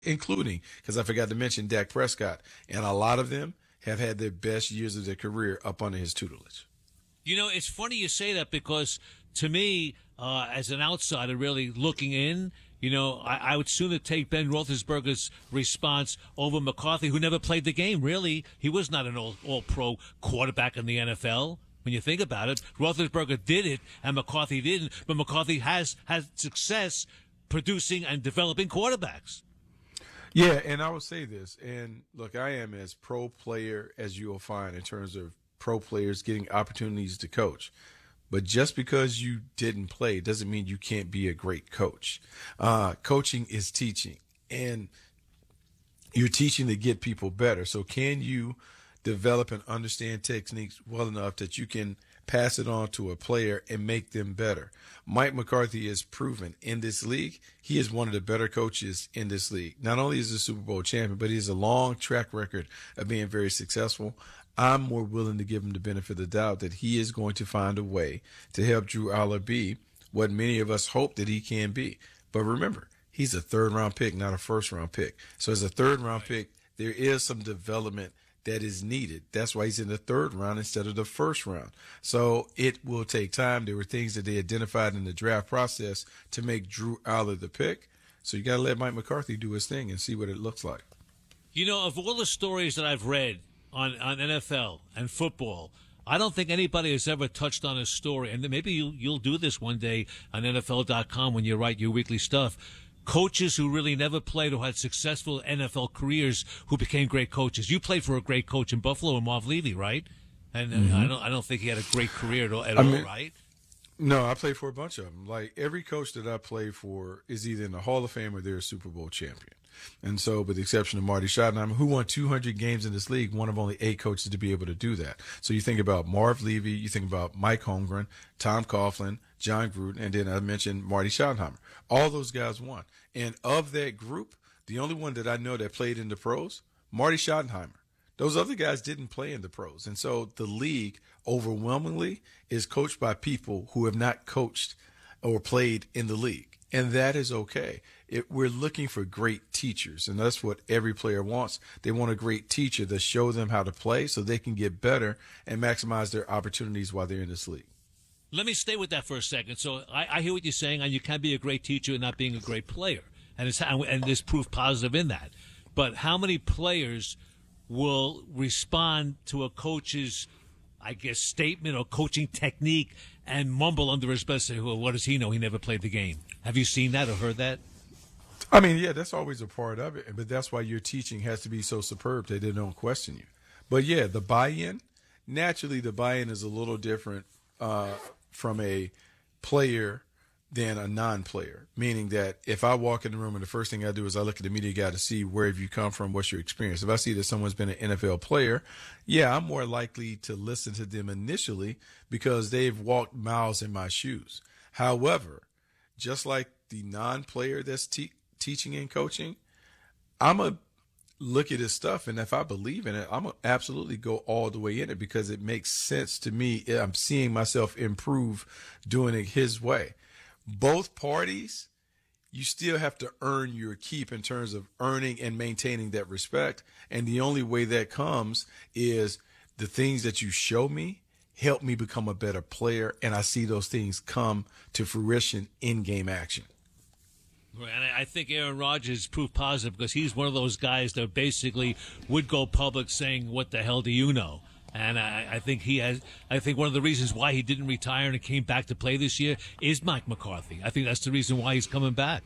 including, because I forgot to mention Dak Prescott. And a lot of them have had their best years of their career up under his tutelage. You know, it's funny you say that because to me, as an outsider really looking in, you know, I would sooner take Ben Roethlisberger's response over McCarthy, who never played the game, really. He was not an all-pro quarterback in the NFL. When you think about it, Roethlisberger did it and McCarthy didn't, but McCarthy has had success producing and developing quarterbacks. Yeah, and I would say this, and look, I am as pro player as you'll find in terms of pro players getting opportunities to coach. But just because you didn't play doesn't mean you can't be a great coach. Coaching is teaching, and you're teaching to get people better. So can you develop and understand techniques well enough that you can pass it on to a player and make them better? Mike McCarthy has proven in this league, he is one of the better coaches in this league. Not only is he a Super Bowl champion, but he has a long track record of being very successful. I'm more willing to give him the benefit of the doubt that he is going to find a way to help Drew Aller be what many of us hope that he can be. But remember, he's a third-round pick, not a first-round pick. So as a third-round pick, there is some development that is needed. That's why he's in the third round instead of the first round. So it will take time. There were things that they identified in the draft process to make Drew Aller the pick. So you got to let Mike McCarthy do his thing and see what it looks like. You know, of all the stories that I've read on NFL and football, I don't think anybody has ever touched on a story, and maybe you'll do this one day on NFL.com when you write your weekly stuff. Coaches who really never played or had successful NFL careers who became great coaches. You played for a great coach in Buffalo, Marv Levy, right? And I don't think he had a great career at all, right? No, I played for a bunch of them. Like every coach that I played for is either in the Hall of Fame or they're a Super Bowl champion. And so, with the exception of Marty Schottenheimer, who won 200 games in this league, one of only 8 coaches to be able to do that. So you think about Marv Levy, you think about Mike Holmgren, Tom Coughlin, John Gruden, and then I mentioned Marty Schottenheimer. All those guys won. And of that group, the only one that I know that played in the pros, Marty Schottenheimer. Those other guys didn't play in the pros. And so the league overwhelmingly is coached by people who have not coached or played in the league. And that is okay. We're looking for great teachers, and that's what every player wants. They want a great teacher to show them how to play so they can get better and maximize their opportunities while they're in this league. Let me stay with that for a second. So I hear what you're saying, and you can be a great teacher and not being a great player. And there's proof positive in that. But how many players will respond to a coach's, I guess, statement or coaching technique and mumble under his breath, say, well, what does he know? He never played the game. Have you seen that or heard that? I mean, yeah, that's always a part of it. But that's why your teaching has to be so superb that they don't question you. But, yeah, the buy-in, naturally the buy-in is a little different from a player than a non-player, meaning that if I walk in the room and the first thing I do is I look at the media guy to see where have you come from, what's your experience. If I see that someone's been an NFL player, yeah, I'm more likely to listen to them initially because they've walked miles in my shoes. However, just like the non-player that's teaching and coaching, I'm going to look at his stuff, and if I believe in it, I'm going to absolutely go all the way in it because it makes sense to me. I'm seeing myself improve doing it his way. Both parties, you still have to earn your keep in terms of earning and maintaining that respect. And the only way that comes is the things that you show me help me become a better player. And I see those things come to fruition in game action. Right, and I think Aaron Rodgers is proof positive because he's one of those guys that basically would go public saying, what the hell do you know? And I think I think one of the reasons why he didn't retire and came back to play this year is Mike McCarthy. I think that's the reason why he's coming back.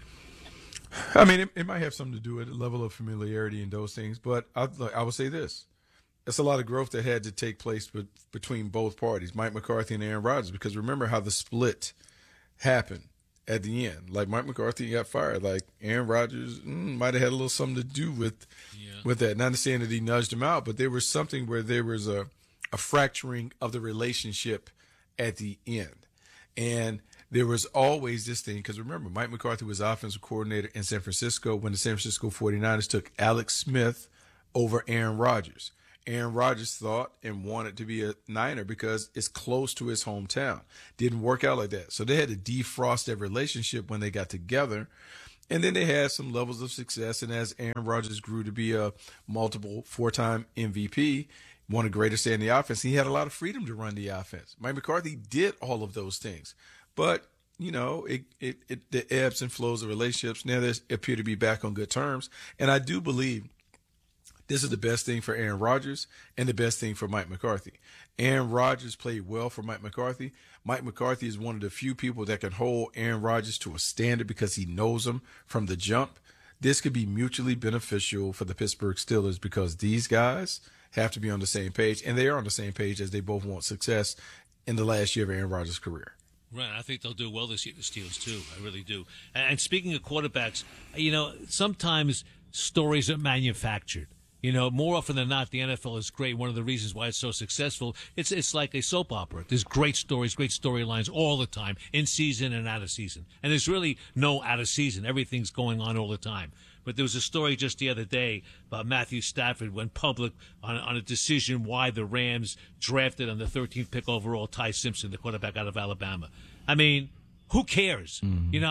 I mean, it might have something to do with the level of familiarity and those things, but I would say this. It's a lot of growth that had to take place between both parties, Mike McCarthy and Aaron Rodgers, because remember how the split happened at the end. Like Mike McCarthy got fired. Like Aaron Rodgers might have had a little something to do with that. Not saying that he nudged him out, but there was something where there was a fracturing of the relationship at the end. And there was always this thing, because remember, Mike McCarthy was offensive coordinator in San Francisco when the San Francisco 49ers took Alex Smith over Aaron Rodgers. Aaron Rodgers thought and wanted to be a Niner because it's close to his hometown. Didn't work out like that. So they had to defrost their relationship when they got together. And then they had some levels of success. And as Aaron Rodgers grew to be a multiple four-time MVP, one of the greatest in the offense, he had a lot of freedom to run the offense. Mike McCarthy did all of those things. But, you know, the ebbs and flows of relationships. Now they appear to be back on good terms. And I do believe this is the best thing for Aaron Rodgers and the best thing for Mike McCarthy. Aaron Rodgers played well for Mike McCarthy. Mike McCarthy is one of the few people that can hold Aaron Rodgers to a standard because he knows him from the jump. This could be mutually beneficial for the Pittsburgh Steelers because these guys have to be on the same page, and they are on the same page as they both want success in the last year of Aaron Rodgers' career. Right, I think they'll do well this year, the Steelers, too. I really do. And speaking of quarterbacks, you know, sometimes stories are manufactured. You know, more often than not, the NFL is great. One of the reasons why it's so successful, it's like a soap opera. There's great stories, great storylines all the time, in season and out of season. And there's really no out of season. Everything's going on all the time. But there was a story just the other day about Matthew Stafford went public on a decision why the Rams drafted on the 13th pick overall Ty Simpson, the quarterback out of Alabama. I mean, who cares? Mm-hmm. You know,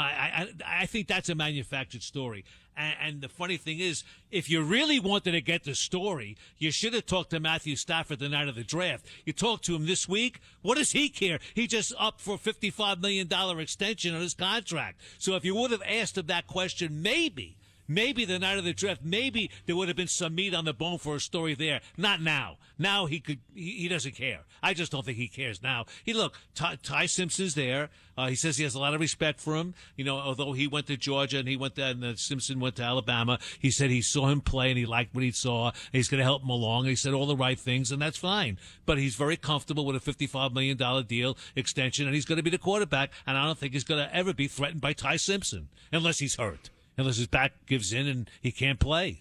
I think that's a manufactured story. And the funny thing is, if you really wanted to get the story, you should have talked to Matthew Stafford the night of the draft. You talked to him this week. What does he care? He just upped for a $55 million extension on his contract. So if you would have asked him that question, maybe the night of the draft, maybe there would have been some meat on the bone for a story there. Not now. Now he doesn't care. I just don't think he cares now. Look, Ty Simpson's there. He says he has a lot of respect for him. You know, although he went to Georgia and Simpson went to Alabama, he said he saw him play and he liked what he saw. And he's going to help him along. And he said all the right things, and that's fine. But he's very comfortable with a $55 million deal extension, and he's going to be the quarterback. And I don't think he's going to ever be threatened by Ty Simpson unless he's hurt. Unless his back gives in and he can't play.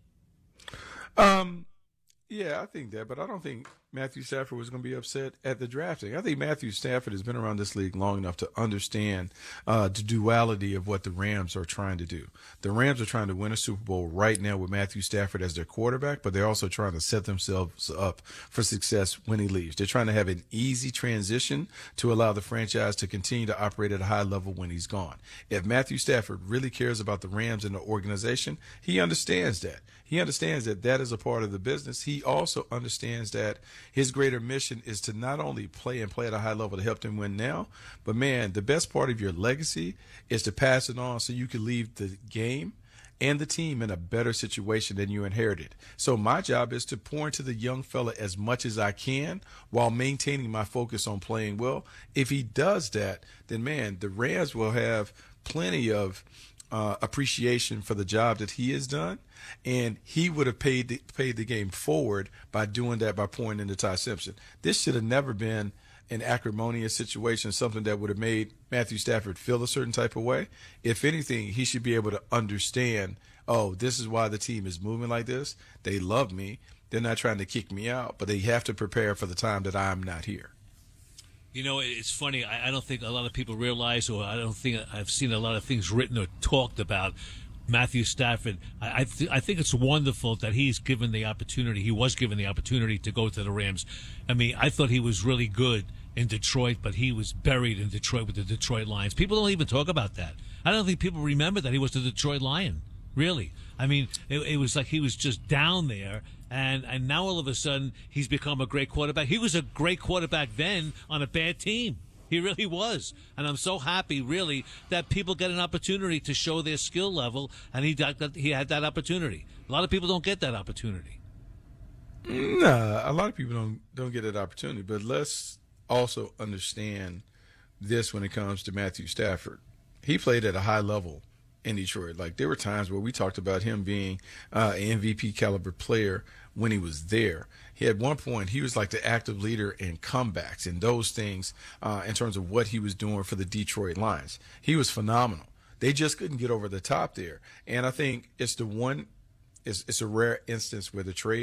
Yeah, I think that, but I don't think Matthew Stafford was going to be upset at the drafting. I think Matthew Stafford has been around this league long enough to understand the duality of what the Rams are trying to do. The Rams are trying to win a Super Bowl right now with Matthew Stafford as their quarterback, but they're also trying to set themselves up for success when he leaves. They're trying to have an easy transition to allow the franchise to continue to operate at a high level when he's gone. If Matthew Stafford really cares about the Rams and the organization, he understands that. He understands that that is a part of the business. He also understands that his greater mission is to not only play and play at a high level to help them win now, but, man, the best part of your legacy is to pass it on so you can leave the game and the team in a better situation than you inherited. So my job is to pour into the young fella as much as I can while maintaining my focus on playing well. If he does that, then, man, the Rams will have plenty of appreciation for the job that he has done, and he would have paid the game forward by doing that, by pouring into Ty Simpson. This should have never been an acrimonious situation, something that would have made Matthew Stafford feel a certain type of way. If anything, he should be able to understand, oh, this is why the team is moving like this. They love me. They're not trying to kick me out, but they have to prepare for the time that I'm not here. You know, it's funny. I don't think a lot of people realize, or I don't think I've seen a lot of things written or talked about Matthew Stafford. I think it's wonderful that he's given the opportunity. He was given the opportunity to go to the Rams. I mean, I thought he was really good in Detroit, but he was buried in Detroit with the Detroit Lions. People don't even talk about that. I don't think people remember that he was the Detroit Lion, really. I mean, it was like he was just down there, and now all of a sudden he's become a great quarterback. He was a great quarterback then on a bad team. He really was. And I'm so happy, really, that people get an opportunity to show their skill level, and he had that opportunity. A lot of people don't get that opportunity. Nah, a lot of people don't get that opportunity, but let's also understand this when it comes to Matthew Stafford. He played at a high level in Detroit. Like, there were times where we talked about him being an MVP caliber player when he was there. At one point, he was like the active leader in comebacks and those things in terms of what he was doing for the Detroit Lions. He was phenomenal. They just couldn't get over the top there. And I think it's a rare instance where the trade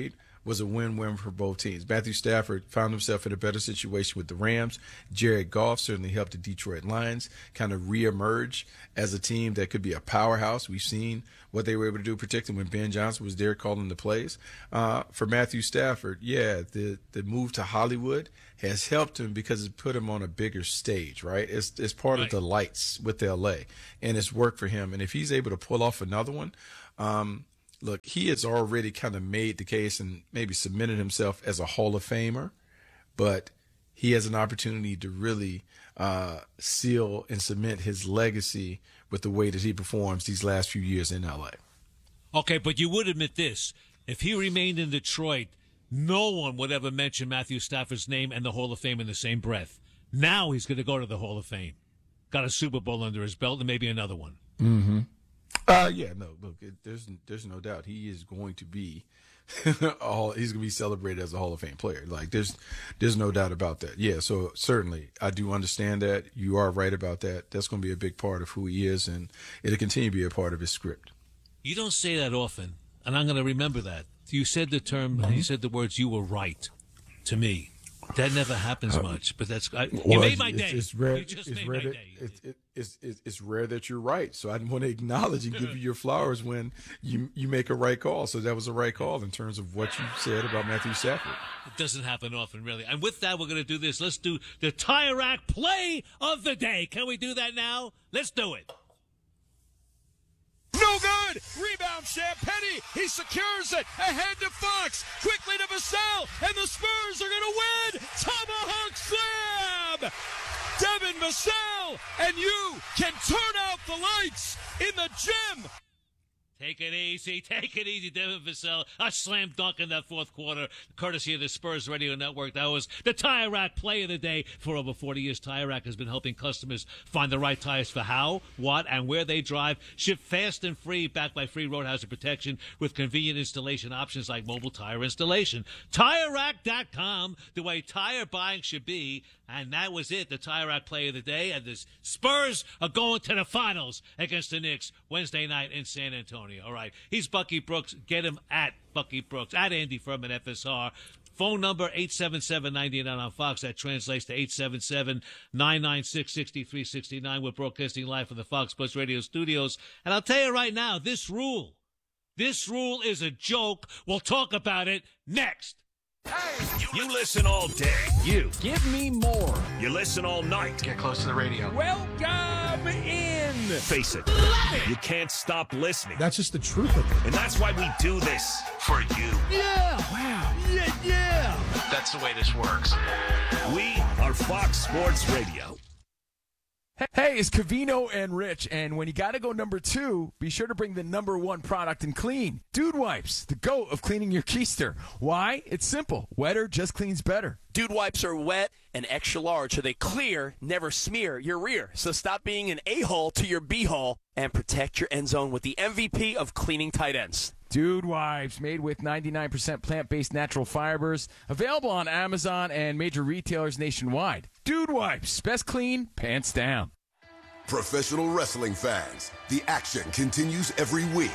was a win-win for both teams. Matthew Stafford found himself in a better situation with the Rams. Jared Goff certainly helped the Detroit Lions kind of reemerge as a team that could be a powerhouse. We've seen what they were able to do, particularly when Ben Johnson was there calling the plays. For Matthew Stafford, the move to Hollywood has helped him because it put him on a bigger stage, right? It's part of the lights with LA, and it's worked for him. And if he's able to pull off another one, look, he has already kind of made the case and maybe cemented himself as a Hall of Famer, but he has an opportunity to really seal and cement his legacy with the way that he performs these last few years in LA. Okay, but you would admit this. If he remained in Detroit, no one would ever mention Matthew Stafford's name and the Hall of Fame in the same breath. Now he's going to go to the Hall of Fame. Got a Super Bowl under his belt and maybe another one. Mm-hmm. Look, there's no doubt he is going to be he's going to be celebrated as a Hall of Fame player. Like there's no doubt about that. Yeah, so certainly I do understand that. You are right about that. That's going to be a big part of who he is, and it'll continue to be a part of his script. You don't say that often, and I'm going to remember that. You said the term, you said the words, "you were right," to me. That never happens much, but that's you made my day. It's rare. You just made my day. It's rare that you're right. So I want to acknowledge and give you your flowers when you make a right call. So that was a right call in terms of what you said about Matthew Stafford. It doesn't happen often, really. And with that, we're going to do this. Let's do the Tire Rack play of the day. Can we do that now? Let's do it. No good! Rebound, Sam Penny. He secures it. Ahead to Fox. Quickly to Vassell. And the Spurs are going to win. Tomahawk slam! Devin Vassell. And you can turn out the lights in the gym. Take it easy, Devin Vassell. A slam dunk in that fourth quarter, courtesy of the Spurs Radio Network. That was the Tire Rack play of the day. For over 40 years, Tire Rack has been helping customers find the right tires for how, what, and where they drive. Ship fast and free, backed by free road hazard protection with convenient installation options like mobile tire installation. TireRack.com, the way tire buying should be. And that was it, the Tire Rack play of the day. And the Spurs are going to the finals against the Knicks Wednesday night in San Antonio. All right, he's Bucky Brooks. Get him at Bucky Brooks, at Andy Furman FSR. Phone number 877-99 on Fox. That translates to 877-996-6369. We're broadcasting live from the Fox Sports Radio studios. And I'll tell you right now, this rule is a joke. We'll talk about it next. Hey, you listen all day. You. Give me more. You listen all night. Get close to the radio. Welcome in. Face it. You can't stop listening. That's just the truth of it. And that's why we do this. For you. Yeah. Wow. Yeah. That's the way this works. We are Fox Sports Radio. Hey, it's Covino and Rich, and when you got to go number 2, be sure to bring the number 1 product in clean. Dude Wipes, the GOAT of cleaning your keister. Why? It's simple. Wetter just cleans better. Dude Wipes are wet and extra large, so they clear, never smear your rear. So stop being an a-hole to your b-hole and protect your end zone with the MVP of cleaning tight ends. Dude Wipes, made with 99% plant-based natural fibers. Available on Amazon and major retailers nationwide. Dude Wipes, best clean, pants down. Professional wrestling fans, the action continues every week.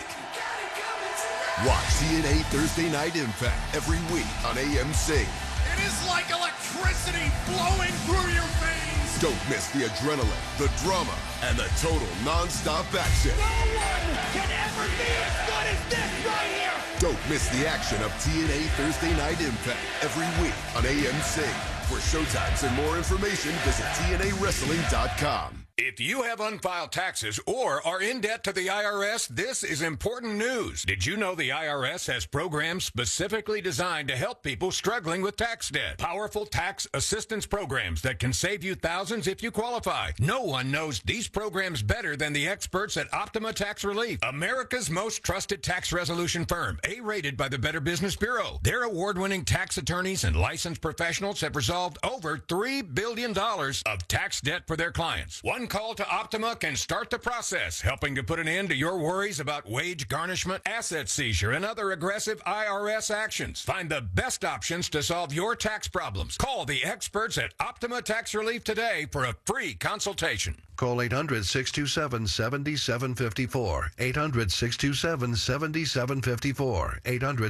Watch TNA Thursday Night Impact every week on AMC. It is like electricity flowing through your veins. Don't miss the adrenaline, the drama, and the total non-stop action. No one can ever be as good as this right here. Don't miss the action of TNA Thursday Night Impact every week on AMC. For showtimes and more information, visit TNAWrestling.com. If you have unfiled taxes or are in debt to the IRS, this is important news. Did you know the IRS has programs specifically designed to help people struggling with tax debt? Powerful tax assistance programs that can save you thousands if you qualify. No one knows these programs better than the experts at Optima Tax Relief, America's most trusted tax resolution firm, A-rated by the Better Business Bureau. Their award-winning tax attorneys and licensed professionals have resolved over $3 billion of tax debt for their clients. One call to Optima can start the process, helping to put an end to your worries about wage garnishment, asset seizure, and other aggressive IRS actions. Find the best options to solve your tax problems. Call the experts at Optima Tax Relief today for a free consultation. Call 800-627-7754. 800-627-7754.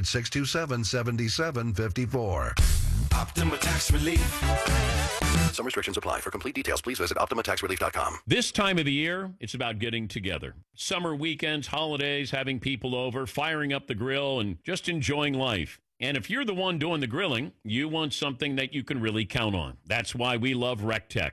800-627-7754. Optima Tax Relief. Some restrictions apply. For complete details, please visit OptimaTaxRelief.com. This time of the year, it's about getting together. Summer weekends, holidays, having people over, firing up the grill, and just enjoying life. And if you're the one doing the grilling, you want something that you can really count on. That's why we love RecTech.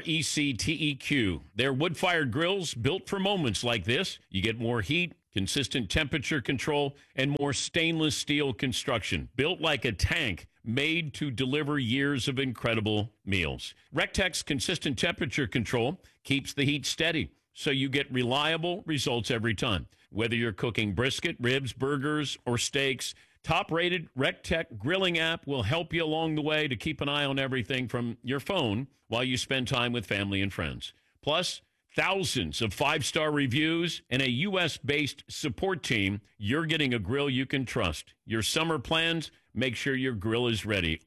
RecTeq. They're wood-fired grills built for moments like this. You get more heat, consistent temperature control, and more stainless steel construction. Built like a tank, made to deliver years of incredible meals. RecTech's consistent temperature control keeps the heat steady, so you get reliable results every time. Whether you're cooking brisket, ribs, burgers, or steaks, top-rated RecTech grilling app will help you along the way to keep an eye on everything from your phone while you spend time with family and friends. Plus, thousands of five-star reviews and a U.S.-based support team. You're getting a grill you can trust. Your summer plans, make sure your grill is ready.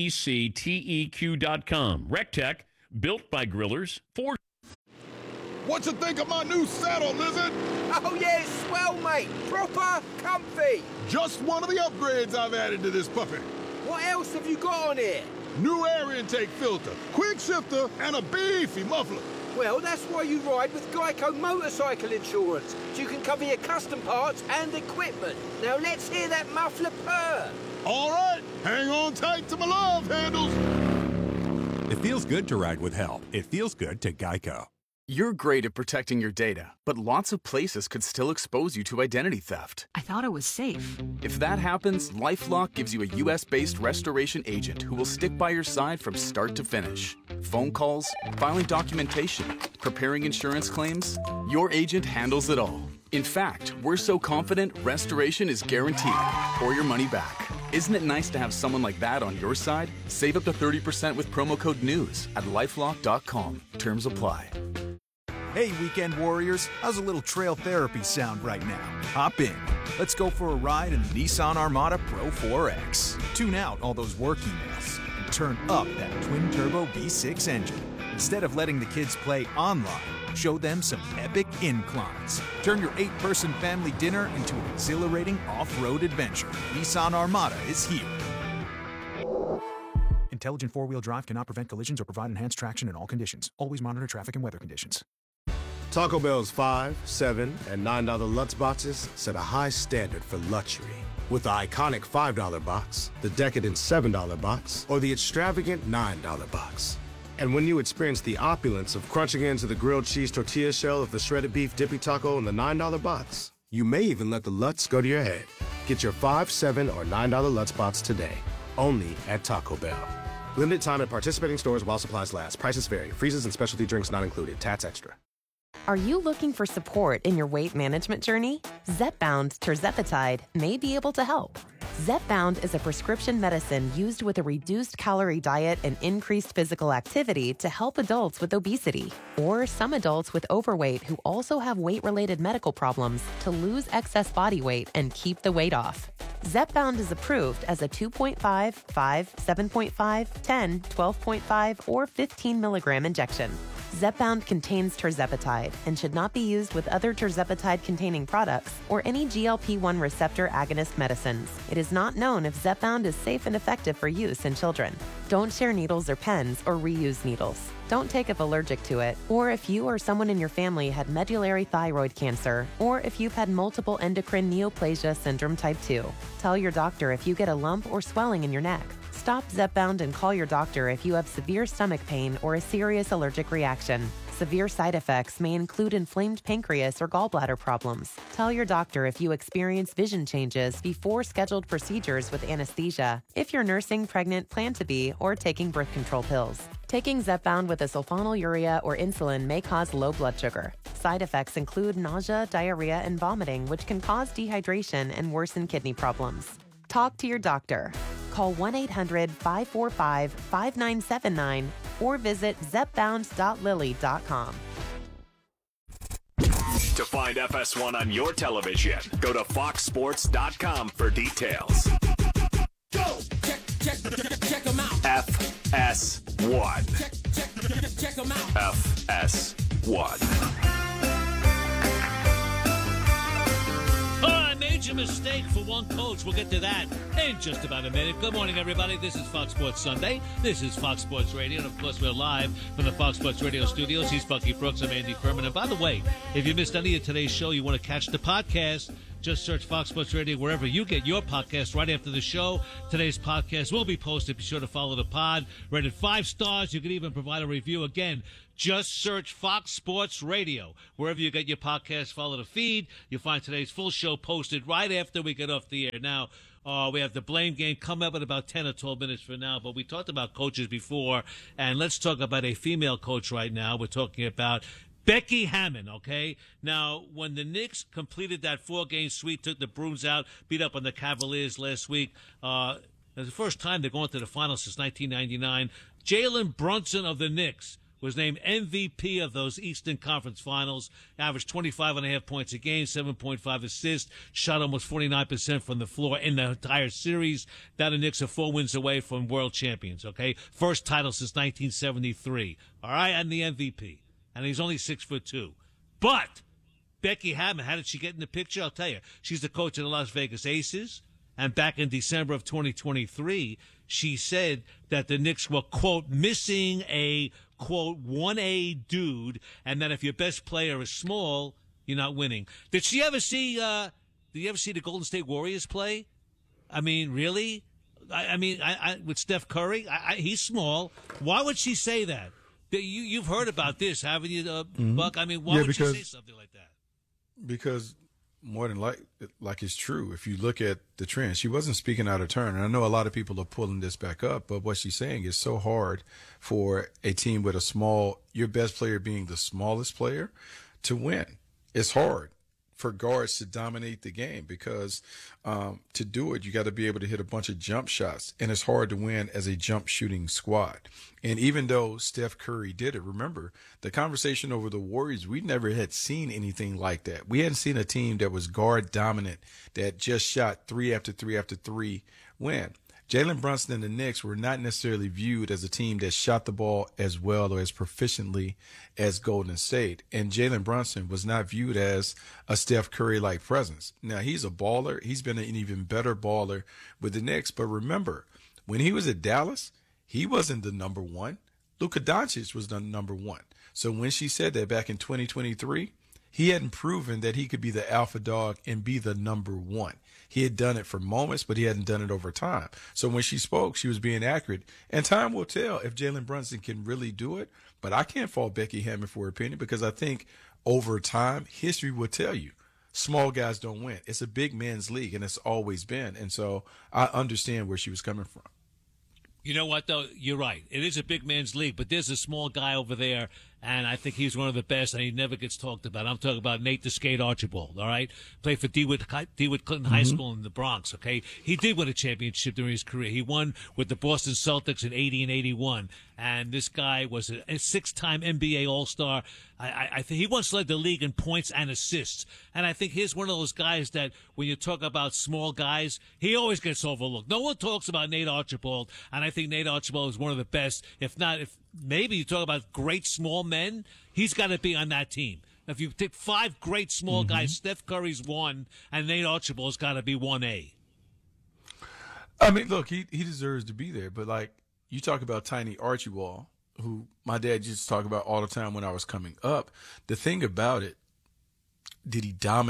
RecTeq.com. RecTech, built by grillers for... What you think of my new saddle, Lizard? Oh, yeah, it's swell, mate. Proper comfy. Just one of the upgrades I've added to this puppy. What else have you got on here? New air intake filter, quick shifter, and a beefy muffler. Well, that's why you ride with Geico Motorcycle Insurance, so you can cover your custom parts and equipment. Now let's hear that muffler purr. All right, hang on tight to my love handles. It feels good to ride with help. It feels good to Geico. You're great at protecting your data, but lots of places could still expose you to identity theft. I thought it was safe. If that happens, LifeLock gives you a U.S.-based restoration agent who will stick by your side from start to finish. Phone calls, filing documentation, preparing insurance claims, your agent handles it all. In fact, we're so confident restoration is guaranteed or your money back. Isn't it nice to have someone like that on your side? Save up to 30% with promo code NEWS at LifeLock.com. Terms apply. Hey, weekend warriors, how's a little trail therapy sound right now? Hop in. Let's go for a ride in the Nissan Armada Pro 4X. Tune out all those work emails and turn up that twin-turbo V6 engine. Instead of letting the kids play online, show them some epic inclines. Turn your 8-person family dinner into an exhilarating off-road adventure. Nissan Armada is here. Intelligent four-wheel drive cannot prevent collisions or provide enhanced traction in all conditions. Always monitor traffic and weather conditions. Taco Bell's $5, $7, and $9 Lutz boxes set a high standard for luxury. With the iconic $5 box, the decadent $7 box, or the extravagant $9 box. And when you experience the opulence of crunching into the grilled cheese tortilla shell of the shredded beef dippy taco in the $9 box, you may even let the Lutz go to your head. Get your $5, $7, or $9 Lutz box today, only at Taco Bell. Limited time at participating stores while supplies last. Prices vary. Freezes and specialty drinks not included. Tats extra. Are you looking for support in your weight management journey? Zepbound Tirzepatide may be able to help. Zepbound is a prescription medicine used with a reduced calorie diet and increased physical activity to help adults with obesity or some adults with overweight who also have weight-related medical problems to lose excess body weight and keep the weight off. Zepbound is approved as a 2.5, 5, 7.5, 10, 12.5, or 15 milligram injection. Zepbound contains tirzepatide and should not be used with other tirzepatide-containing products or any GLP-1 receptor agonist medicines. It is not known if Zepbound is safe and effective for use in children. Don't share needles or pens or reuse needles. Don't take if allergic to it, or if you or someone in your family had medullary thyroid cancer, or if you've had multiple endocrine neoplasia syndrome type 2. Tell your doctor if you get a lump or swelling in your neck. Stop Zepbound and call your doctor if you have severe stomach pain or a serious allergic reaction. Severe side effects may include inflamed pancreas or gallbladder problems. Tell your doctor if you experience vision changes before scheduled procedures with anesthesia, if you're nursing, pregnant, plan to be, or taking birth control pills. Taking Zepbound with a sulfonylurea or insulin may cause low blood sugar. Side effects include nausea, diarrhea, and vomiting, which can cause dehydration and worsen kidney problems. Talk to your doctor. Call 1-800-545-5979 or visit zepbound.lilly.com. To find FS1 on your television, go to foxsports.com for details. Go! Check them out. FS1. Check them out. FS1. Oh, major mistake for one coach. We'll get to that in just about a minute. Good morning, everybody. This is Fox Sports Sunday. This is Fox Sports Radio. And, of course, we're live from the Fox Sports Radio studios. He's Bucky Brooks. I'm Andy Furman. And, by the way, if you missed any of today's show, you want to catch the podcast, just search Fox Sports Radio wherever you get your podcast right after the show. Today's podcast will be posted. Be sure to follow the pod. Rated 5 stars. You can even provide a review. Again, just search Fox Sports Radio. Wherever you get your podcast, follow the feed. You'll find today's full show posted right after we get off the air. Now, we have the blame game coming up in about 10 or 12 minutes from now, but we talked about coaches before, and let's talk about a female coach right now. We're talking about Becky Hammon, okay? Now, when the Knicks completed that 4-game sweep, took the Bruins out, beat up on the Cavaliers last week, it was the first time they're going to the finals since 1999. Jalen Brunson of the Knicks was named MVP of those Eastern Conference Finals, averaged 25.5 points a game, 7.5 assists, shot almost 49% from the floor in the entire series. Now the Knicks are 4 wins away from world champions, okay? First title since 1973, all right? And the MVP. And he's only 6'2". But Becky Hammon, how did she get in the picture? I'll tell you. She's the coach of the Las Vegas Aces. And back in December of 2023, she said that the Knicks were, quote, missing a, quote, 1A dude, and that if your best player is small, you're not winning. Did you ever see the Golden State Warriors play? I mean, really? I mean, with Steph Curry? He's small. Why would she say that? You've heard about this, haven't you, Buck? I mean, why would you say something like that? Because more than like it's true. If you look at the trend, she wasn't speaking out of turn. And I know a lot of people are pulling this back up, but what she's saying is so hard for a team with your best player being the smallest player to win. It's hard for guards to dominate the game because to do it, you got to be able to hit a bunch of jump shots, and it's hard to win as a jump shooting squad. And even though Steph Curry did it, remember the conversation over the Warriors, we never had seen anything like that. We hadn't seen a team that was guard dominant that just shot 3 after 3 after 3 win. Jalen Brunson and the Knicks were not necessarily viewed as a team that shot the ball as well or as proficiently as Golden State. And Jalen Brunson was not viewed as a Steph Curry-like presence. Now, he's a baller. He's been an even better baller with the Knicks. But remember, when he was at Dallas, he wasn't the number one. Luka Doncic was the number one. So when she said that back in 2023, he hadn't proven that he could be the alpha dog and be the number one. He had done it for moments, but he hadn't done it over time. So when she spoke, she was being accurate. And time will tell if Jalen Brunson can really do it. But I can't fault Becky Hammon for her opinion because I think over time, history will tell you small guys don't win. It's a big man's league, and it's always been. And so I understand where she was coming from. You know what, though? You're right. It is a big man's league, but there's a small guy over there, and I think he's one of the best, and he never gets talked about. I'm talking about Nate the Skate Archibald, all right? Played for DeWitt Clinton High School in the Bronx, okay? He did win a championship during his career. He won with the Boston Celtics in 80 and 81, and this guy was a 6-time NBA All-Star. I think he once led the league in points and assists, and I think he's one of those guys that when you talk about small guys, he always gets overlooked. No one talks about Nate Archibald, and I think Nate Archibald is one of the best, if maybe you talk about great small men, he's got to be on that team. If you take 5 great small guys, Steph Curry's 1, and Nate Archibald's got to be 1A. I mean, look, he deserves to be there, but like you talk about Tiny Archibald, who my dad used to talk about all the time when I was coming up. The thing about it, did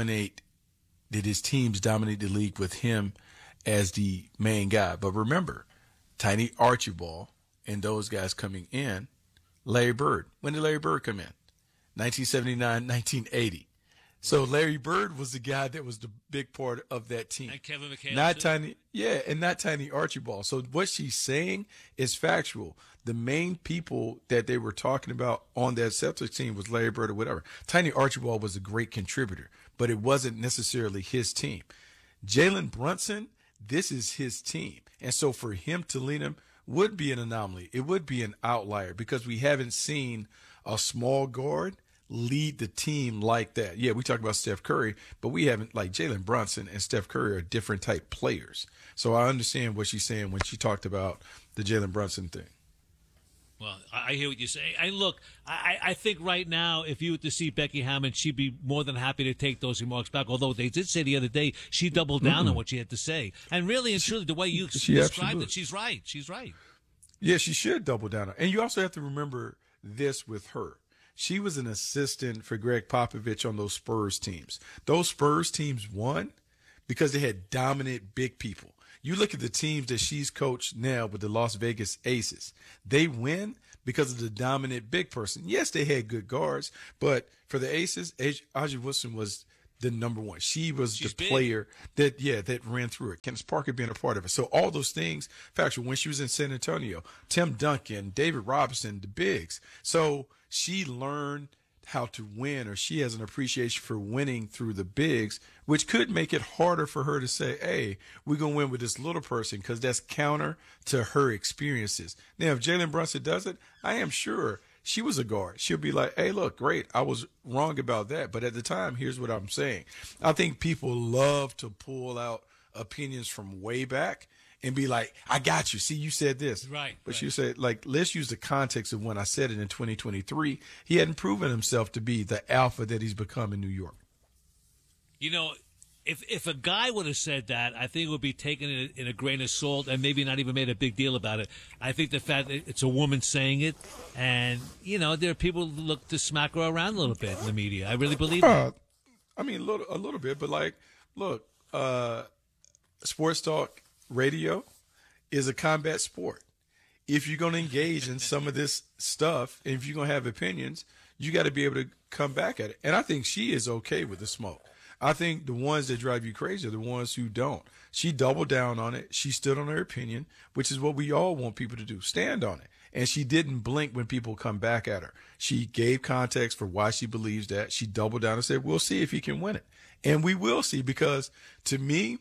his teams dominate the league with him as the main guy? But remember, Tiny Archibald and those guys coming in, Larry Bird. When did Larry Bird come in? 1979, 1980. So Larry Bird was the guy that was the big part of that team. And Kevin McHale. Not Tiny Archibald. So what she's saying is factual. The main people that they were talking about on that Celtics team was Larry Bird or whatever. Tiny Archibald was a great contributor, but it wasn't necessarily his team. Jalen Brunson, this is his team. And so for him to lead him would be an anomaly. It would be an outlier because we haven't seen a small guard lead the team like that. Yeah, we talk about Steph Curry, but we haven't, like Jalen Brunson and Steph Curry are different type players. So I understand what she's saying when she talked about the Jalen Brunson thing. Well, I hear what you say. I think right now, if you were to see Becky Hammond, she'd be more than happy to take those remarks back. Although they did say the other day she doubled down on what she had to say. And really and truly, the way you described it, she's right. She's right. Yeah, she should double down on. And you also have to remember this with her. She was an assistant for Greg Popovich on those Spurs teams. Those Spurs teams won because they had dominant big people. You look at the teams that she's coached now with the Las Vegas Aces. They win because of the dominant big person. Yes, they had good guards, but for the Aces, A'ja Wilson was the number one. She's the player that ran through it. Candace Parker being a part of it. So all those things factual. When she was in San Antonio, Tim Duncan, David Robinson, the bigs. So she learned how to win, or she has an appreciation for winning through the bigs, which could make it harder for her to say, hey, we're going to win with this little person, because that's counter to her experiences. Now, if Jalen Brunson does it, I am sure she was a guard. She'll be like, hey, look, great. I was wrong about that. But at the time, here's what I'm saying. I think people love to pull out opinions from way back and be like, I got you. See, you said this. Right. But you said, like, let's use the context of when I said it in 2023. He hadn't proven himself to be the alpha that he's become in New York. You know, if a guy would have said that, I think it would be taken in a grain of salt and maybe not even made a big deal about it. I think the fact that it's a woman saying it, and, you know, there are people who look to smack her around a little bit in the media. I really believe that. I mean, a little bit, but, like, look, sports talk radio is a combat sport. If you're going to engage in some of this stuff, and if you're going to have opinions, you got to be able to come back at it. And I think she is okay with the smoke. I think the ones that drive you crazy are the ones who don't. She doubled down on it. She stood on her opinion, which is what we all want people to do, stand on it. And she didn't blink when people come back at her. She gave context for why she believes that. She doubled down and said, we'll see if he can win it. And we will see, because to me,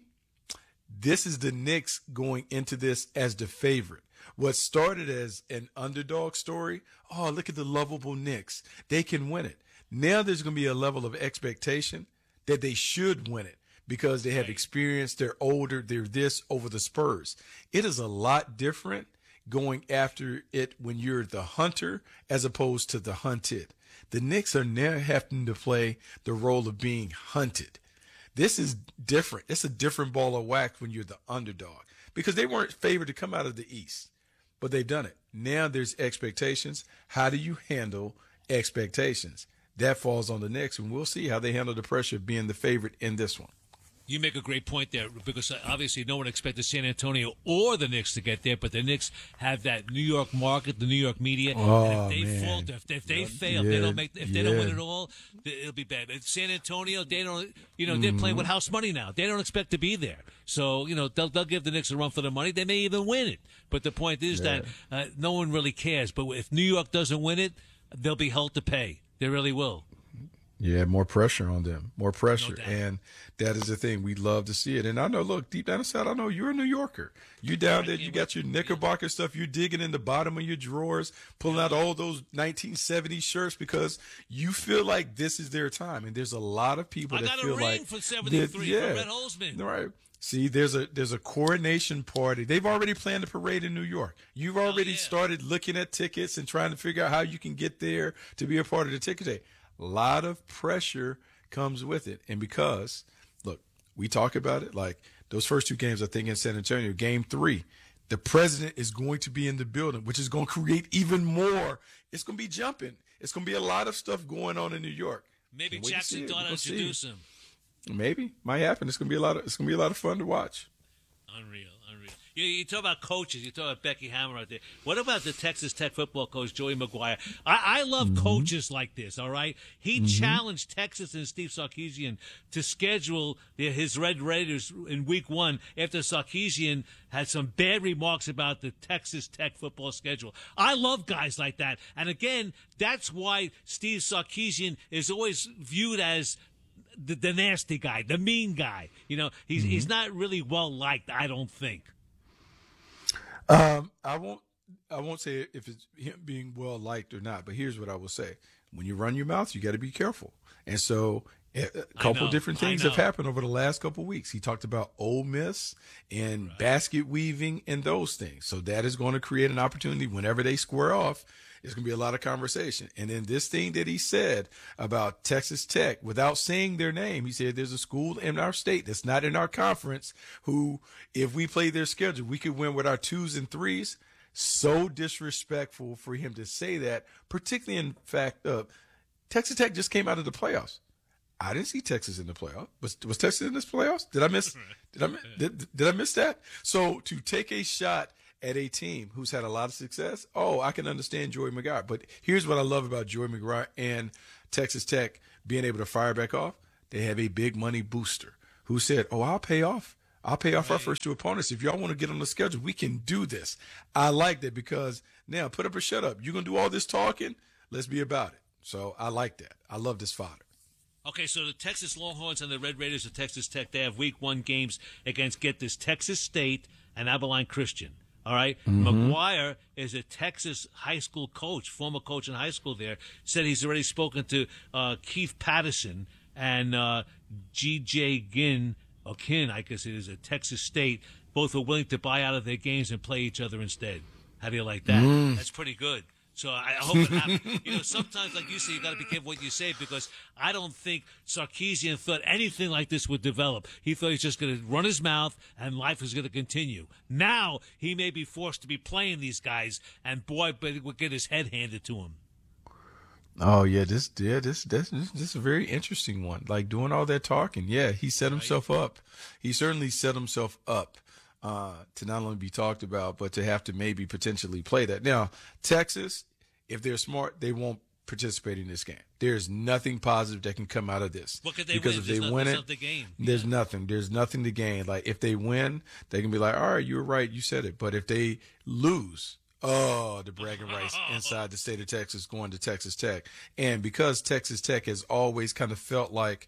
this is the Knicks going into this as the favorite. What started as an underdog story, oh, look at the lovable Knicks. They can win it. Now there's going to be a level of expectation that they should win it because they have experience, they're older, they're this over the Spurs. It is a lot different going after it when you're the hunter as opposed to the hunted. The Knicks are now having to play the role of being hunted. This is different. It's a different ball of wax when you're the underdog, because they weren't favored to come out of the East, but they've done it. Now there's expectations. How do you handle expectations? That falls on the Knicks, and we'll see how they handle the pressure of being the favorite in this one. You make a great point there, because obviously no one expected San Antonio or the Knicks to get there, but the Knicks have that New York market, the New York media. And if they falter, if they fail, they don't win it all, it'll be bad. But San Antonio, they don't, they're playing with house money now. They don't expect to be there. So, they'll give the Knicks a run for the money. They may even win it. But the point is that no one really cares. But if New York doesn't win it, they'll be held to pay. They really will. Yeah, more pressure on them, more pressure. No doubt. And that is the thing. We love to see it. And I know, look, deep down inside, I know you're a New Yorker. You down there, you got your Knickerbocker stuff. You're digging in the bottom of your drawers, pulling out all those 1970s shirts because you feel like this is their time. And there's a lot of people that feel like. I got a ring for 73 from Red Holzman. Right. See, there's a coronation party. They've already planned a parade in New York. You've already started looking at tickets and trying to figure out how you can get there to be a part of the ticket day. A lot of pressure comes with it. And because, look, we talk about it, like those first two games, I think in San Antonio, game 3, the president is going to be in the building, which is going to create even more. It's going to be jumping. It's going to be a lot of stuff going on in New York. Maybe Jackson thought I'd introduce him. Maybe. Might happen. It's going to be a lot of fun to watch. Unreal. You talk about coaches. You talk about Becky Hammond right there. What about the Texas Tech football coach, Joey McGuire? I love coaches like this, all right? He challenged Texas and Steve Sarkisian to schedule his Red Raiders in week 1 after Sarkisian had some bad remarks about the Texas Tech football schedule. I love guys like that. And again, that's why Steve Sarkisian is always viewed as the nasty guy, the mean guy. He's not really well liked, I don't think. I won't say if it's him being well liked or not, but here's what I will say. when you run your mouth, you got to be careful. And so a couple different things have happened over the last couple of weeks. He talked about Ole Miss and basket weaving and those things. So that is going to create an opportunity whenever they square off. There's going to be a lot of conversation. And then this thing that he said about Texas Tech, without saying their name, he said there's a school in our state that's not in our conference who, if we play their schedule, we could win with our 2s and 3s. So disrespectful for him to say that, particularly in fact, Texas Tech just came out of the playoffs. I didn't see Texas in the playoffs. Was Texas in this playoffs? Did I miss that? So to take a shot at a team who's had a lot of success, I can understand Joey McGuire. But here's what I love about Joey McGuire and Texas Tech being able to fire back off. They have a big money booster who said, I'll pay off our first 2 opponents. If y'all want to get on the schedule, we can do this. I like that because now put up or shut up. You're going to do all this talking. Let's be about it. So I like that. I love this fodder. Okay, so the Texas Longhorns and the Red Raiders of Texas Tech, they have Week 1 games against, get this, Texas State and Abilene Christian. All right? McGuire is a Texas high school coach, former coach in high school there, said he's already spoken to Keith Patterson and G.J. Kin, I guess it is, at Texas State. Both are willing to buy out of their games and play each other instead. How do you like that? That's pretty good. So I hope it happens. Sometimes, like you say, you got to be careful what you say because I don't think Sarkisian thought anything like this would develop. He thought he's just going to run his mouth and life is going to continue. Now he may be forced to be playing these guys, and boy, but he would get his head handed to him. Oh yeah, this is a very interesting one. Like doing all that talking, he set himself up. He certainly set himself up. To not only be talked about, but to have to maybe potentially play that. Now, Texas, if they're smart, they won't participate in this game. There's nothing positive that can come out of this. What could they because win? If they win it, there's nothing. There's nothing to gain. Like if they win, they can be like, all right, you were right, you said it. But if they lose, the bragging rights inside the state of Texas going to Texas Tech. And because Texas Tech has always kind of felt like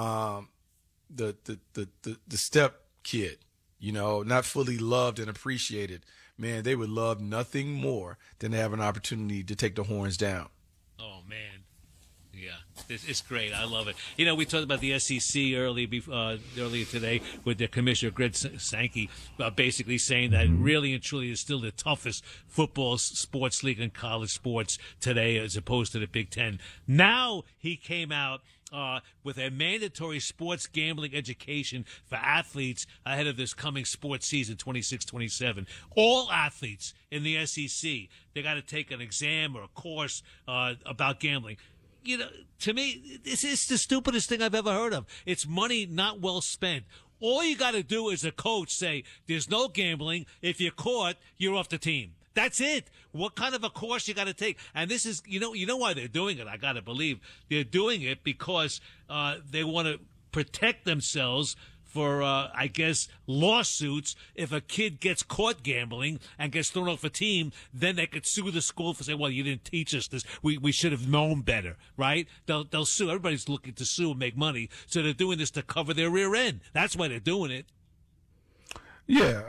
the step kid, not fully loved and appreciated, man, they would love nothing more than to have an opportunity to take the horns down. Oh, man. Yeah, it's great. I love it. We talked about the SEC earlier today with their commissioner, Greg Sankey, basically saying that really and truly is still the toughest football sports league in college sports today as opposed to the Big Ten. Now he came out with a mandatory sports gambling education for athletes ahead of this coming sports season 26-27. All athletes in the SEC, they got to take an exam or a course about gambling. To me, this is the stupidest thing I've ever heard of. It's money not well spent. All you got to do as a coach say, there's no gambling. If you're caught, you're off the team. That's it. What kind of a course you got to take? And this is, you know why they're doing it. I got to believe they're doing it because they want to protect themselves for, I guess, lawsuits. If a kid gets caught gambling and gets thrown off a team, then they could sue the school for saying, well, you didn't teach us this. We should have known better, right? They'll sue. Everybody's looking to sue and make money. So they're doing this to cover their rear end. That's why they're doing it. Yeah,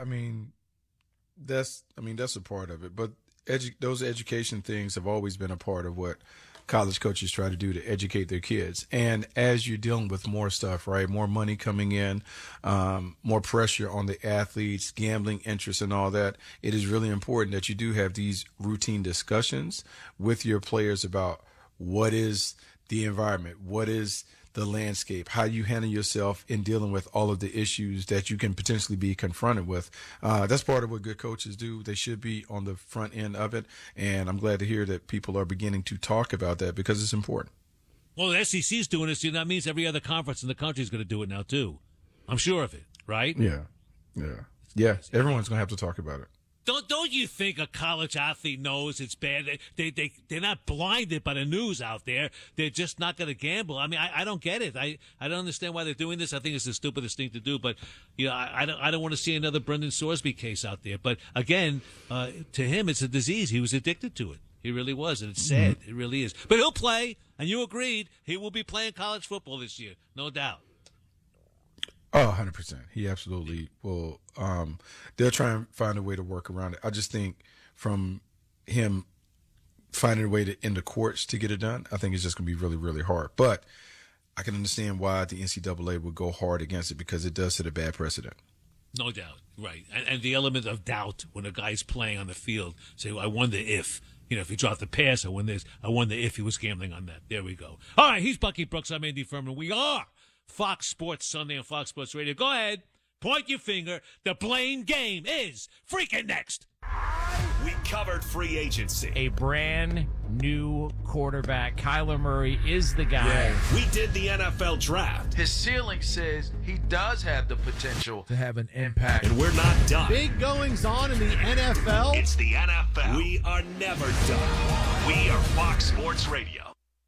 that's a part of it, but those education things have always been a part of what college coaches try to do to educate their kids. And as you're dealing with more stuff, right, more money coming in, more pressure on the athletes, gambling interests and all that, it is really important that you do have these routine discussions with your players about what is the environment, what is the landscape, how you handle yourself in dealing with all of the issues that you can potentially be confronted with. That's part of what good coaches do. They should be on the front end of it. And I'm glad to hear that people are beginning to talk about that because it's important. Well, the SEC is doing it, so that means every other conference in the country is going to do it now, too. I'm sure of it, right? Yeah. Everyone's going to have to talk about it. Don't you think a college athlete knows it's bad? They're not blinded by the news out there. They're just not going to gamble. I don't get it. I don't understand why they're doing this. I think it's the stupidest thing to do. But I don't want to see another Brendan Sorsby case out there. But again, to him, it's a disease. He was addicted to it. He really was, and it's sad. It really is. But he'll play, and you agreed. He will be playing college football this year, no doubt. Oh, 100%. He absolutely will. They'll try and find a way to work around it. I just think from him finding a way to in the courts to get it done, I think it's just going to be really, really hard. But I can understand why the NCAA would go hard against it, because it does set a bad precedent. No doubt, right. And the element of doubt when a guy's playing on the field, say, I wonder if, if he dropped the pass, I wonder if he was gambling on that. There we go. All right, he's Bucky Brooks. I'm Andy Furman. We are Fox Sports Sunday on Fox Sports Radio. Go ahead, point your finger. The blame game is freaking next. We covered free agency. A brand new quarterback. Kyler Murray is the guy. Yeah. We did the NFL draft. His ceiling says he does have the potential to have an impact. And we're not done. Big goings on in the NFL. It's the NFL. We are never done. We are Fox Sports Radio.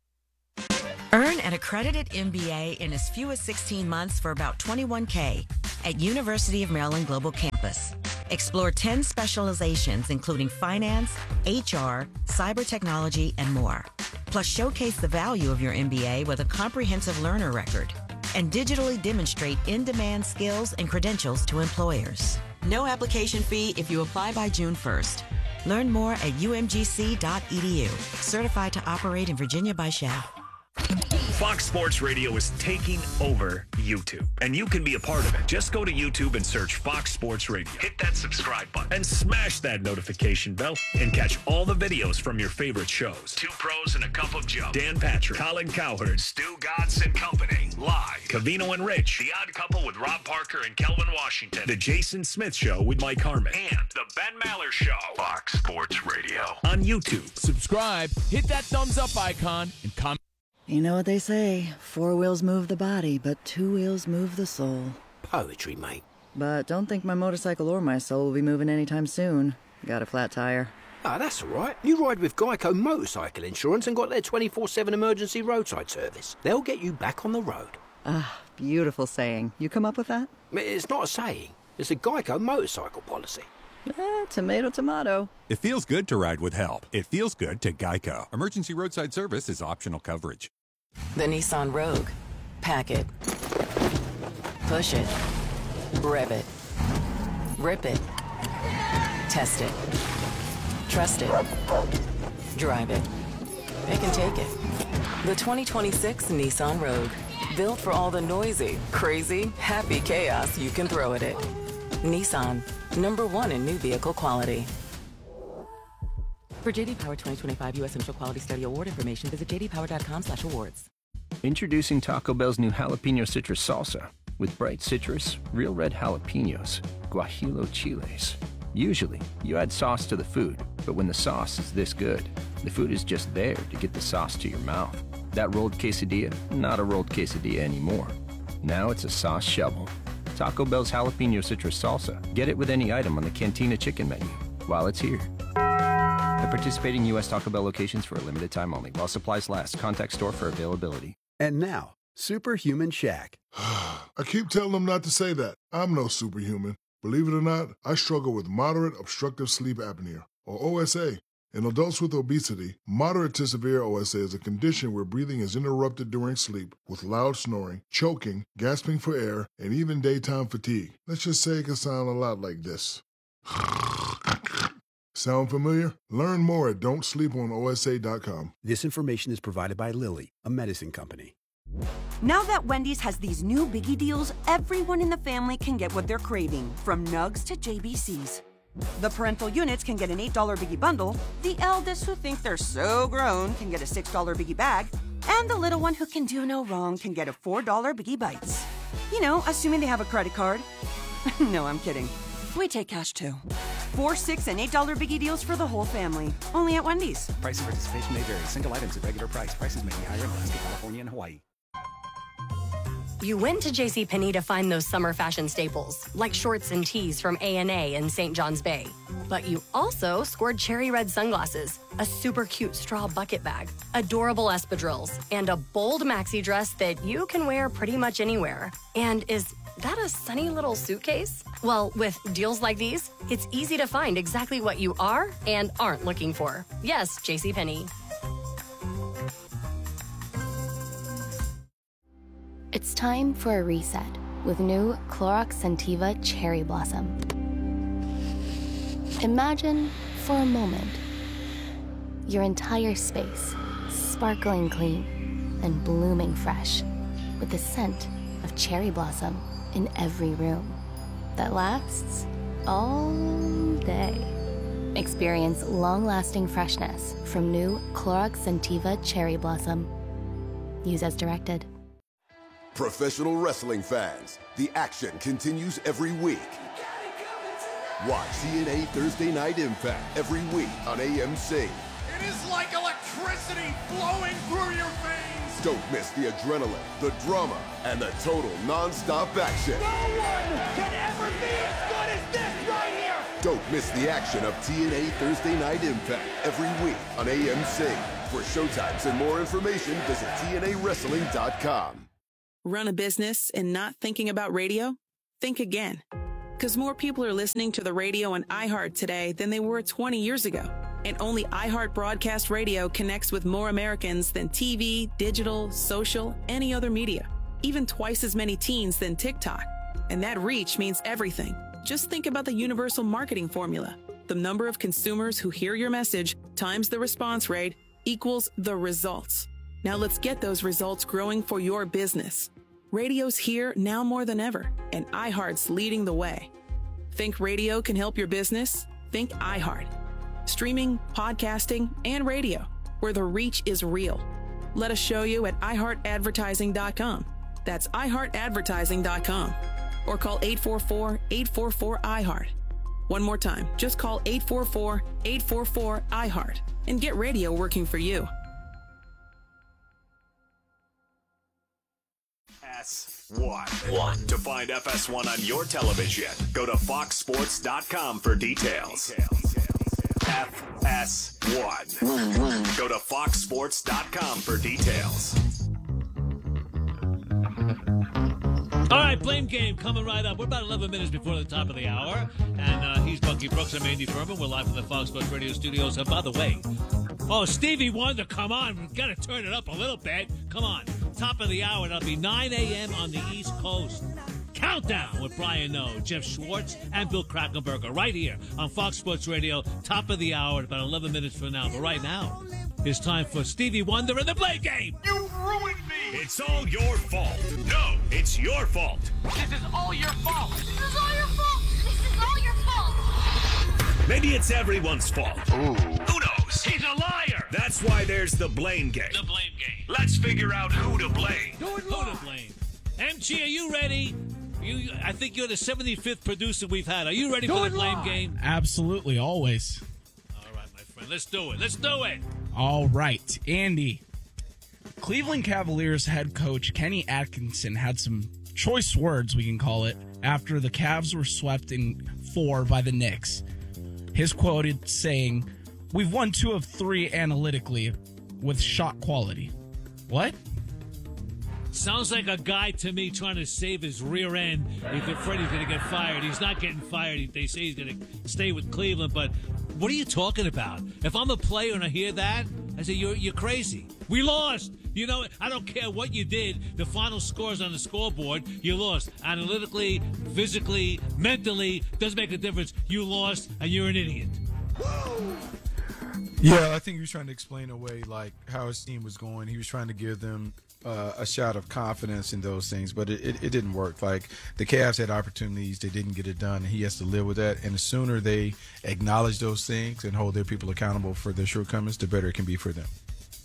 Earn an accredited MBA in as few as 16 months for about $21K at University of Maryland Global Campus. Explore 10 specializations, including finance, HR, cyber technology, and more. Plus, showcase the value of your MBA with a comprehensive learner record and digitally demonstrate in-demand skills and credentials to employers. No application fee if you apply by June 1st. Learn more at umgc.edu. Certified to operate in Virginia by Shell. Fox Sports Radio is taking over YouTube, and you can be a part of it. Just go to YouTube and search Fox Sports Radio. Hit that subscribe button and smash that notification bell and catch all the videos from your favorite shows. Two Pros and a Cup of Joe, Dan Patrick, Colin Cowherd, Stu Godson Company, live. Covino and Rich, The Odd Couple with Rob Parker and Kelvin Washington, The Jason Smith Show with Mike Harmon, and The Ben Maller Show. Fox Sports Radio on YouTube. Subscribe, hit that thumbs up icon, and comment. You know what they say, 4 wheels move the body, but 2 wheels move the soul. Poetry, mate. But don't think my motorcycle or my soul will be moving anytime soon. Got a flat tire. Ah, that's all right. You ride with Geico Motorcycle Insurance and got their 24/7 emergency roadside service. They'll get you back on the road. Ah, beautiful saying. You come up with that? It's not a saying. It's a Geico motorcycle policy. Tomato, tomato. It feels good to ride with help. It feels good to Geico. Emergency roadside service is optional coverage. The Nissan Rogue. Pack it. Push it. Rev it. Rip it. Test it. Trust it. Drive it. Pick and take it. The 2026 Nissan Rogue. Built for all the noisy, crazy, happy chaos you can throw at it. Nissan. #1 in new vehicle quality. For J.D. Power 2025 U.S. Central Quality Study Award information, visit jdpower.com/awards. Introducing Taco Bell's new Jalapeno Citrus Salsa. With bright citrus, real red jalapenos, guajillo chiles. Usually, you add sauce to the food, but when the sauce is this good, the food is just there to get the sauce to your mouth. That rolled quesadilla, not a rolled quesadilla anymore. Now it's a sauce shovel. Taco Bell's Jalapeno Citrus Salsa. Get it with any item on the Cantina Chicken menu while it's here. At participating U.S. Taco Bell locations for a limited time only. While supplies last. Contact store for availability. And now, Superhuman Shaq. I keep telling them not to say that. I'm no superhuman. Believe it or not, I struggle with moderate obstructive sleep apnea, or OSA. In adults with obesity, moderate to severe OSA is a condition where breathing is interrupted during sleep with loud snoring, choking, gasping for air, and even daytime fatigue. Let's just say it can sound a lot like this. Sound familiar? Learn more at don'tsleeponosa.com. This information is provided by Lilly, a medicine company. Now that Wendy's has these new biggie deals, everyone in the family can get what they're craving, from nugs to JBCs. The parental units can get an $8 biggie bundle, the eldest who think they're so grown can get a $6 biggie bag, and the little one who can do no wrong can get a $4 biggie bites. You know, assuming they have a credit card. No, I'm kidding. We take cash too. 4, 6, and $8 biggie deals for the whole family. Only at Wendy's. Price and participation may vary. Single items at regular price. Prices may be higher in Alaska, California, and Hawaii. You went to JCPenney to find those summer fashion staples, like shorts and tees from A&A and St. John's Bay. But you also scored cherry red sunglasses, a super cute straw bucket bag, adorable espadrilles, and a bold maxi dress that you can wear pretty much anywhere. And is that a sunny little suitcase? Well, with deals like these, it's easy to find exactly what you are and aren't looking for. Yes, JCPenney. It's time for a reset with new Clorox Scentiva Cherry Blossom. Imagine, for a moment, Your entire space, sparkling clean and blooming fresh, with the scent of cherry blossom in every room that lasts all day. Experience long-lasting freshness from new Clorox Scentiva Cherry Blossom. Use as directed. Professional wrestling fans, the action continues every week. Watch TNA Thursday Night Impact every week on AMC. It is like electricity flowing through your veins. Don't miss the adrenaline, the drama, and the total non-stop action. No one can ever be as good as this right here. Don't miss the action of TNA Thursday Night Impact every week on AMC. For showtimes and more information, visit TNAWrestling.com. Run a business and not thinking about radio? Think again. Because more people are listening to the radio on iHeart today than they were 20 years ago. And only iHeart Broadcast Radio connects with more Americans than TV, digital, social, any other media. Even twice as many teens than TikTok. And that reach means everything. Just think about the universal marketing formula. The number of consumers who hear your message times the response rate equals the results. Now let's get those results growing for your business. Radio's here now more than ever, and iHeart's leading the way. Think radio can help your business? Think iHeart. Streaming, podcasting, and radio, where the reach is real. Let us show you at iHeartAdvertising.com. That's iHeartAdvertising.com. Or call 844-844-iHeart. One more time, just call 844-844-iHeart and get radio working for you. FS1. To find FS1 on your television, go to foxsports.com for details. FS1. Go to foxsports.com for details. All right, Blame Game coming right up. We're about 11 minutes before the top of the hour. And he's Bucky Brooks. I'm Andy Furman. We're live from the Fox Sports Radio studios. And by the way, Stevie Wonder, come on. We've got to turn it up a little bit. Come on. Top of the hour. It'll be 9 a.m. on the East Coast. Countdown with Brian Noe, Jeff Schwartz, and Bill Krackomberger right here on Fox Sports Radio. Top of the hour at about 11 minutes from now. But right now, it's time for Stevie Wonder and the Blame Game. You ruined me. It's all your fault. No, it's your fault. This is all your fault. This is all your fault. This is all your fault. Maybe it's everyone's fault. Ooh. Who knows? He's a liar. That's why there's the Blame Game. The Blame Game. Let's figure out who to blame. Who to blame? MG, are you ready? I think you're the 75th producer we've had. Are you ready for the Blame Game? Absolutely, always. All right, my friend. Let's do it. Let's do it. All right, Andy. Cleveland Cavaliers head coach Kenny Atkinson had some choice words, we can call it, after the Cavs were swept in 4 by the Knicks. His quoted saying, "We've won 2 of 3 analytically with shot quality." What? Sounds like a guy to me trying to save his rear end. He's afraid he's going to get fired. He's not getting fired. They say he's going to stay with Cleveland, but what are you talking about? If I'm a player and I hear that, I say, you're crazy. We lost. You know, I don't care what you did. The final scores on the scoreboard, you lost. Analytically, physically, mentally, doesn't make a difference. You lost, and you're an idiot. Yeah, I think he was trying to explain away like how his team was going. He was trying to give them a shot of confidence in those things, but it didn't work. Like the Cavs had opportunities, they didn't get it done, and he has to live with that. And the sooner they acknowledge those things and hold their people accountable for their shortcomings, the better it can be for them.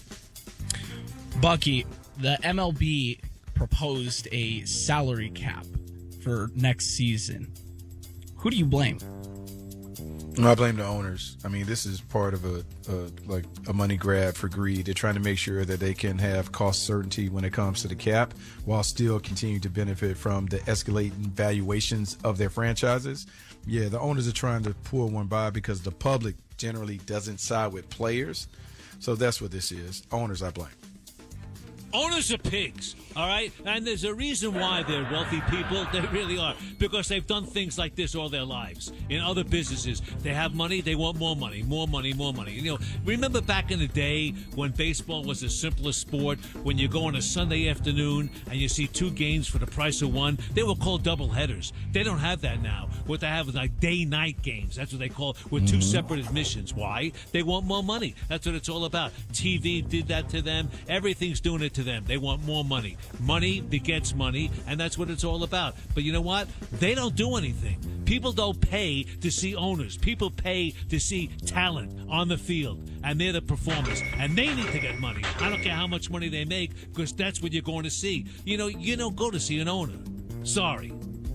Bucky, the MLB proposed a salary cap for next season. Who do you blame? I blame the owners. I mean, this is part of a money grab for greed. They're trying to make sure that they can have cost certainty when it comes to the cap while still continuing to benefit from the escalating valuations of their franchises. Yeah, the owners are trying to pull one by because the public generally doesn't side with players. So that's what this is. Owners, I blame. Owners are pigs, all right? And there's a reason why they're wealthy people. They really are. Because they've done things like this all their lives. In other businesses, they have money, they want more money, more money, more money. You know, remember back in the day when baseball was the simplest sport, when you go on a Sunday afternoon and you see 2 games for the price of 1? They were called doubleheaders. They don't have that now. What they have is like day-night games. That's what they call it, with 2 separate admissions. Why? They want more money. That's what it's all about. TV did that to them. Everything's doing it to them. They want more money. Money begets money, and that's what it's all about. But you know what? They don't do anything. People don't pay to see owners. People pay to see talent on the field, and they're the performers, and they need to get money. I don't care how much money they make, because that's what you're going to see. You don't go to see an owner. Sorry.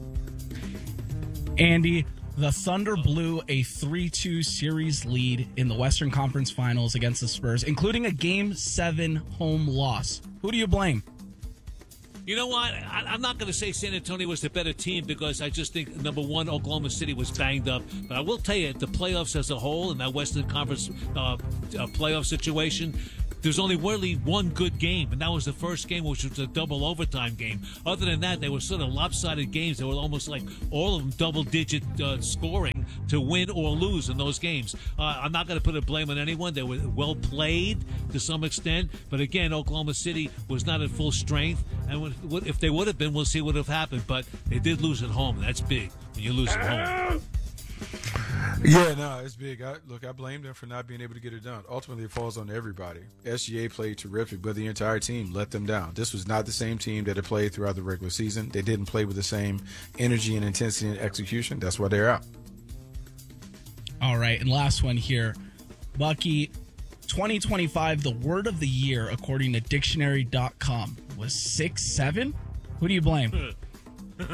Andy, the Thunder blew a 3-2 series lead in the Western Conference Finals against the Spurs, including a Game 7 home loss. Who do you blame? You know what? I'm not going to say San Antonio was the better team, because I just think, number one, Oklahoma City was banged up. But I will tell you, the playoffs as a whole, in that Western Conference playoff situation, there's only really one good game, and that was the first game, which was a double overtime game. Other than that, they were sort of lopsided games. They were almost like all of them double-digit scoring to win or lose in those games. I'm not going to put a blame on anyone. They were well played to some extent, but again, Oklahoma City was not at full strength, and if they would have been, we'll see what would have happened. But they did lose at home. That's big when you lose at home. Yeah, no, it's big. I blame them for not being able to get it done. Ultimately, it falls on everybody. SGA played terrific, but the entire team let them down. This was not the same team that had played throughout the regular season. They didn't play with the same energy and intensity and execution. That's why they're out. All right, and last one here. Bucky, 2025, the word of the year, according to dictionary.com, was 6'7"? Who do you blame? Look,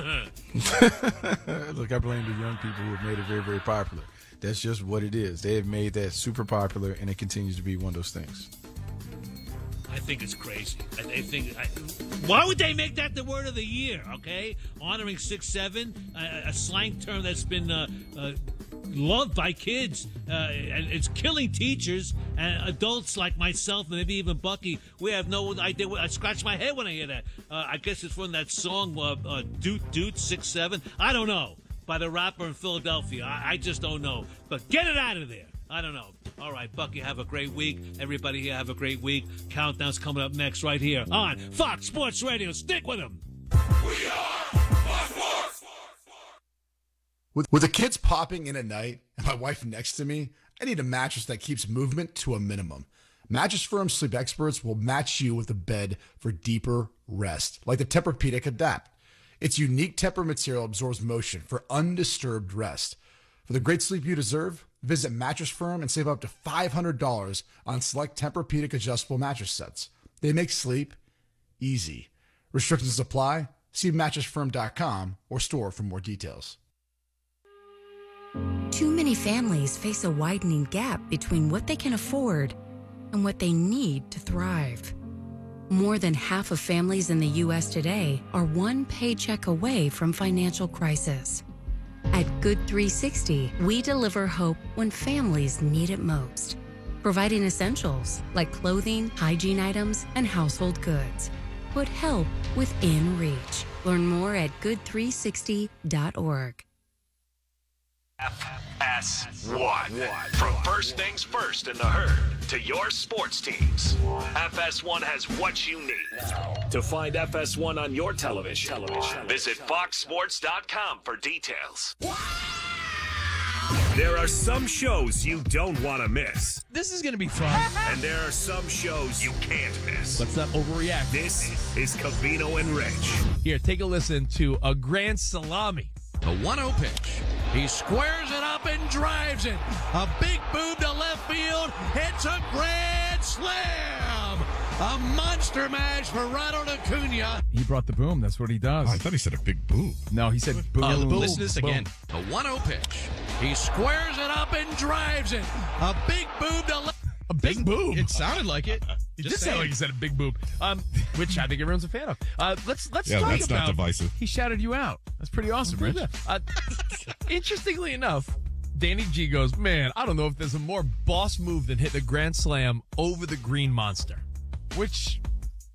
I blame the young people who have made it very, very popular. That's just what it is. They have made that super popular, and it continues to be one of those things. I think it's crazy. Why would they make that the word of the year, okay? Honoring 6'7", a slang term that's been loved by kids, and it's killing teachers and adults like myself, and maybe even Bucky. We have no idea. I scratch my head when I hear that. I guess it's from that song, Doot Doot 6'7". I don't know. By the rapper in Philadelphia. I just don't know. But get it out of there. I don't know. All right, Bucky, have a great week. Everybody here, have a great week. Countdown's coming up next right here on Fox Sports Radio. Stick with them. We are Fox Sports. With the kids popping in at night and my wife next to me, I need a mattress that keeps movement to a minimum. Mattress Firm Sleep Experts will match you with a bed for deeper rest, like the Tempur-Pedic Adapt. Its unique Tempur material absorbs motion for undisturbed rest. For the great sleep you deserve, visit Mattress Firm and save up to $500 on select Tempur-Pedic adjustable mattress sets. They make sleep easy. Restrictions apply. See mattressfirm.com or store for more details. Too many families face a widening gap between what they can afford and what they need to thrive. More than half of families in the U.S. today are one paycheck away from financial crisis. At Good 360, we deliver hope when families need it most, providing essentials like clothing, hygiene items, and household goods. Put help within reach. Learn more at good360.org. FS1. From first things first in the herd to your sports teams, FS1 has what you need. To find FS1 on your television, visit foxsports.com for details. There are some shows you don't want to miss. This is going to be fun. And there are some shows you can't miss. Let's not overreact. This is Covino and Rich. Here, take a listen to a grand salami. The 1-0 pitch. He squares it up and drives it. A big boob to left field. It's a grand slam. A monster mash for Ronald Acuna. He brought the boom. That's what he does. Oh, I thought he said a big boob. No, he said boom. Listen to this again. Boom. The 1-0 pitch. He squares it up and drives it. A big boob to left. A big boob. It sounded like it. It did sound like he said a big boob, which I think everyone's a fan of. Let's talk that's about. Not divisive. He shouted you out. That's pretty awesome, Rich. Interestingly enough, Danny G goes, man, I don't know if there's a more boss move than hitting a grand slam over the green monster. Which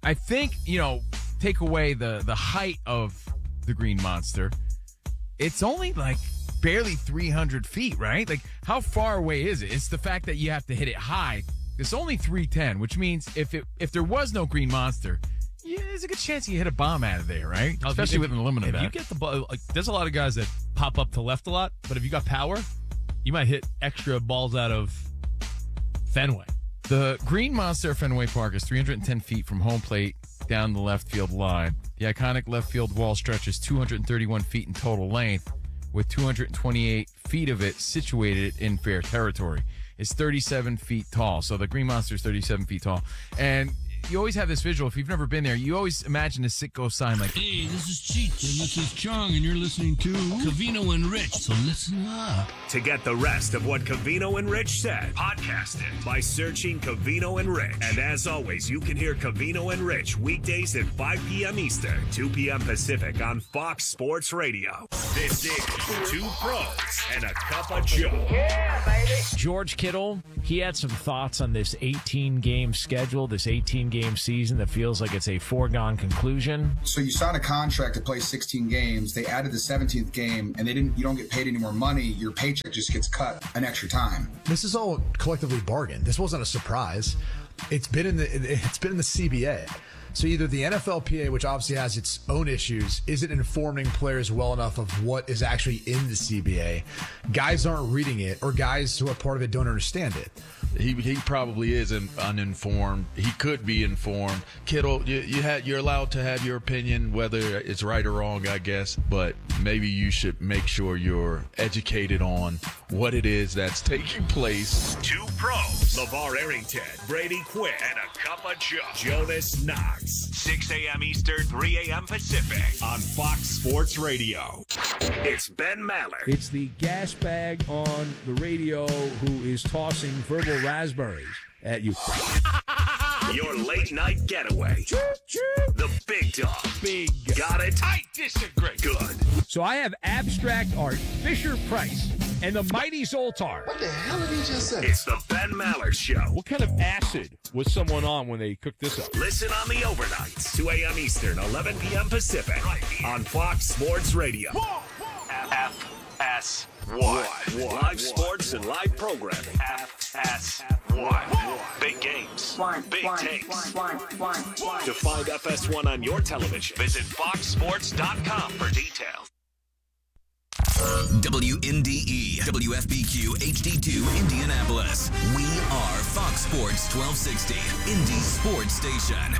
I think, take away the height of the Green Monster, it's only like barely 300 feet, right? Like, how far away is it? It's the fact that you have to hit it high. It's only 310, which means if there was no Green Monster, yeah, there's a good chance you hit a bomb out of there, right? Especially with an aluminum bat. If you get the ball, there's a lot of guys that pop up to left a lot, but if you got power, you might hit extra balls out of Fenway. The Green Monster at Fenway Park is 310 feet from home plate down the left field line. The iconic left field wall stretches 231 feet in total length, with 228 feet of it situated in fair territory. It's 37 feet tall, so the Green Monster is 37 feet tall. And you always have this visual. If you've never been there, you always imagine a Sitco sign like, "Hey, this is Cheech, and this is Chong, and you're listening to Covino and Rich, so listen up." To get the rest of what Covino and Rich said, podcast it by searching Covino and Rich. And as always, you can hear Covino and Rich weekdays at 5 p.m. Eastern, 2 p.m. Pacific on Fox Sports Radio. This is Two Pros and a Cup of Joe. Yeah, baby. George Kittle, he had some thoughts on this 18-game schedule, this 18-game season that feels like it's a foregone conclusion. So you sign a contract to play 16 games. They added the 17th game, and you don't get paid any more money. Your paycheck just gets cut an extra time. This is all collectively bargained. This wasn't a surprise. It's been in the CBA. So either the NFLPA, which obviously has its own issues, isn't informing players well enough of what is actually in the CBA. Guys aren't reading it, or guys who are part of it don't understand it. He probably is uninformed. He could be informed. Kittle, you're allowed to have your opinion, whether it's right or wrong, I guess. But maybe you should make sure you're educated on what it is that's taking place. Two Pros, LeVar Arrington, Brady Quinn, and a Cup of Joe, Jonas Knox. 6 a.m. Eastern, 3 a.m. Pacific on Fox Sports Radio. It's Ben Maller. It's the gas bag on the radio who is tossing verbal raspberries at you. Your late night getaway. The big dog. Big. Got it? I disagree. Good. So I have abstract art, Fisher Price, and the Mighty Zoltar. What the hell did he just say? It's the Ben Maller Show. What kind of acid was someone on when they cooked this up? Listen on the overnights, 2 a.m. Eastern, 11 p.m. Pacific, on Fox Sports Radio. FS1. Live sports and live programming. FS1. Big games. Big takes. To find FS1 on your television, visit foxsports.com for details. WNDE, WFBQ, HD2, Indianapolis. We are Fox Sports 1260, Indy Sports Station.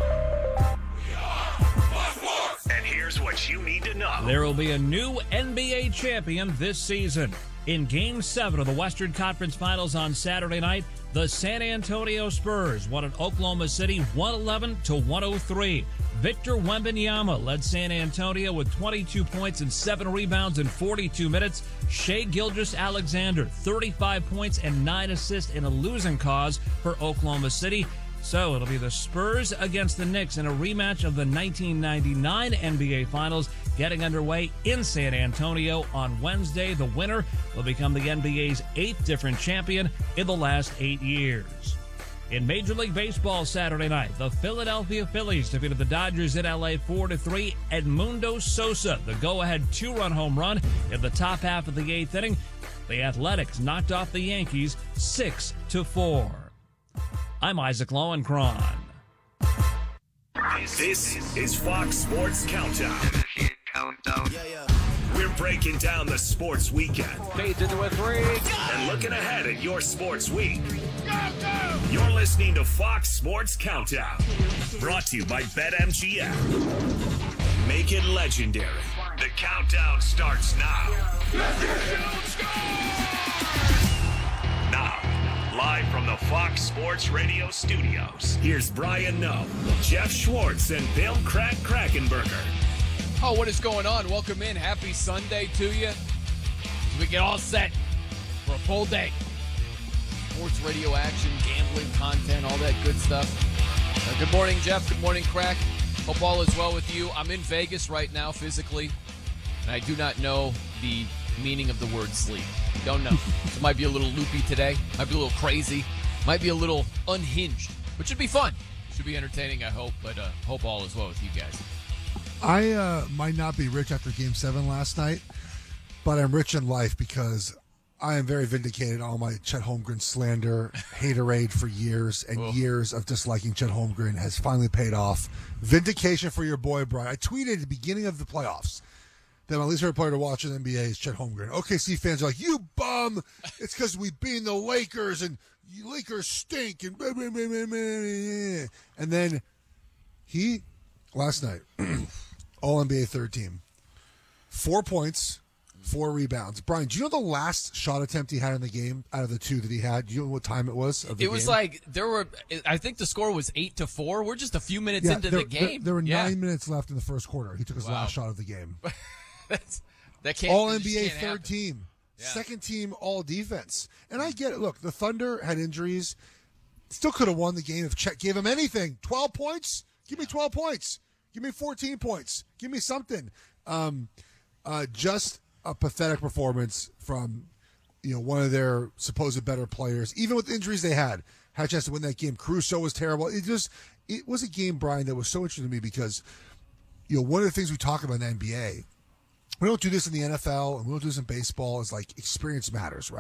And here's what you need to know. There will be a new NBA champion this season. In Game 7 of the Western Conference Finals on Saturday night, the San Antonio Spurs won at Oklahoma City 111-103. Victor Wembanyama led San Antonio with 22 points and 7 rebounds in 42 minutes. Shai Gilgeous-Alexander, 35 points and 9 assists in a losing cause for Oklahoma City. So it'll be the Spurs against the Knicks in a rematch of the 1999 NBA Finals getting underway in San Antonio on Wednesday. The winner will become the NBA's 8th different champion in the last 8 years. In Major League Baseball Saturday night, the Philadelphia Phillies defeated the Dodgers in LA 4-3. Edmundo Sosa, the go-ahead 2-run home run in the top half of the 8th inning. The Athletics knocked off the Yankees 6-4. I'm Isaac Lowenkron. This is Fox Sports Countdown. We're breaking down the sports weekend. Fades into a 3. And looking ahead at your sports week. You're listening to Fox Sports Countdown. Brought to you by BetMGM. Make it legendary. The countdown starts now. Now, live from the Fox Sports Radio studios, here's Brian Noe, Jeff Schwartz, and Bill Krackenberger. Oh, what is going on? Welcome in. Happy Sunday to you. We get all set for a full day. Sports radio action, gambling content, all that good stuff. Good morning, Jeff. Good morning, Crack. Hope all is well with you. I'm in Vegas right now physically, and I do not know the meaning of the word sleep. Don't know. So it might be a little loopy today. Might be a little crazy. Might be a little unhinged, which should be fun. Should be entertaining, I hope, but hope all is well with you guys. I might not be rich after Game 7 last night, but I'm rich in life because I am very vindicated on my Chet Holmgren slander, haterade for years and years of disliking Chet Holmgren has finally paid off. Vindication for your boy, Brian. I tweeted at the beginning of the playoffs that my least favorite player to watch in the NBA is Chet Holmgren. OKC fans are like, you bum! It's because we beat the Lakers and you Lakers stink and blah, blah, blah, blah, blah. And then he, last night, All-NBA third team, 4 points, 4 rebounds. Brian, do you know the last shot attempt he had in the game out of the 2 that he had? Do you know what time it was? It was like I think the score was 8-4. We're just a few minutes into the game. There were 9 minutes left in the first quarter. He took his last shot of the game. That can't All-NBA third happen. team. Yeah. Second team all defense. And I get it. Look, the Thunder had injuries. Still could have won the game if Chet gave him anything. 12 points? Give me 12 points. Give me 14 points. Give me something. Just a pathetic performance from one of their supposed better players. Even with injuries they had a chance to win that game. Caruso was terrible. It was a game, Brian, that was so interesting to me because one of the things we talk about in the NBA, we don't do this in the NFL and we don't do this in baseball, is like experience matters, right?